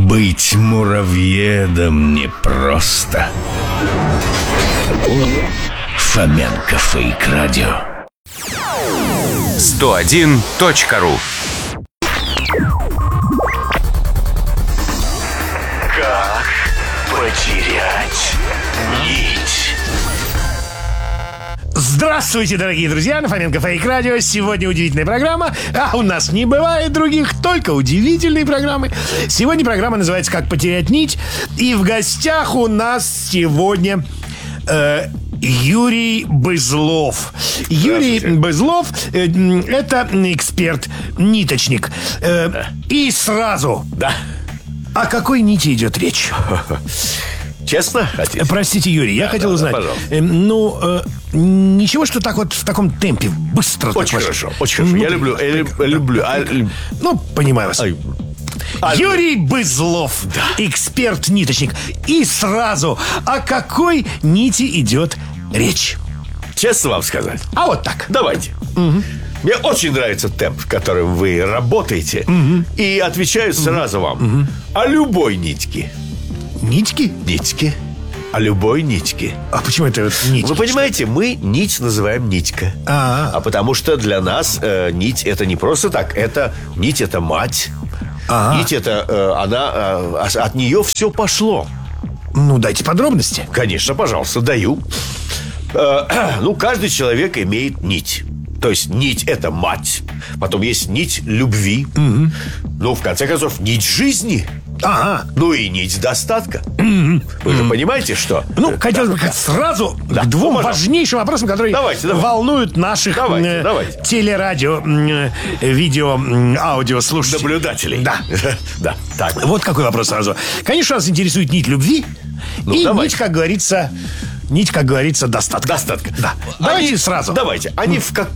Быть муравьедом непросто. Фоменко Фейк Радио. 101.ру. Как потерять нить? Здравствуйте, дорогие друзья, на Фоменко Фейк Радио. Сегодня удивительная программа, а у нас не бывает других, только удивительные программы. Сегодня программа называется «Как потерять нить». И в гостях у нас сегодня Юрий Бызлов. Юрий Бызлов – это эксперт-ниточник. И сразу. Да. О какой нити идет речь? Честно хотите? Простите, Юрий, я хотел узнать. Пожалуйста. Ничего, что так вот в таком темпе, быстро. Очень так хорошо, очень хорошо. Я люблю. Понимаю вас. Юрий Бызлов, эксперт-ниточник. И сразу, о какой нити идет речь? Честно вам сказать? А вот так. Давайте. Мне очень нравится темп, в котором вы работаете. И отвечаю сразу вам. О любой нитьке. Нитьки? Нитьке. О любой нитьке. А почему это вот нить? Вы понимаете, мы нить называем нитька. А потому что для нас нить это не просто так. Нить это мать. Нить это она, от нее все пошло. Ну, дайте подробности. Конечно, пожалуйста, даю. Каждый человек имеет нить. То есть нить это мать. Потом есть нить любви. В конце концов, нить жизни. И нить достатка. Вы же понимаете, что? Хотелось бы сразу к двум важнейшим вопросам, которые волнуют наших телерадио, видео, аудиослушателей. Наблюдателей. Да. Так. Вот какой вопрос сразу. Конечно, нас интересует нить любви и нить, как говорится, достатка. Достатка. Да. Давайте сразу. Давайте. Они в